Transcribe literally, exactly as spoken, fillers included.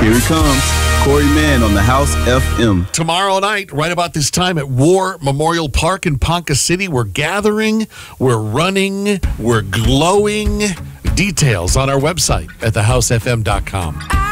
Here he comes. Corey Mann on the House F M. Tomorrow night, right about this time at War Memorial Park in Ponca City, we're gathering, we're running, we're glowing. Details on our website at the house f m dot com.